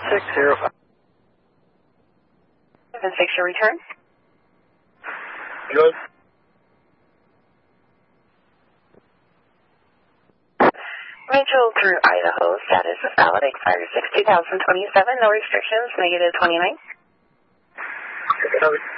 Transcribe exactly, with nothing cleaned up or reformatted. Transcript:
six zero five. seven six, your return. Good. Rachel through Idaho, status of valid, expired six two thousand twenty-seven, no restrictions, negative twenty-nine. Copy.